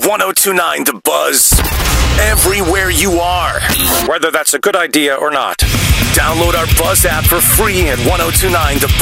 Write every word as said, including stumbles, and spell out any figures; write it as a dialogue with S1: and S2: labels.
S1: ten twenty-nine The Buzz. Everywhere you are. Whether that's a good idea or not. Download our Buzz app for free at ten twenty-nine the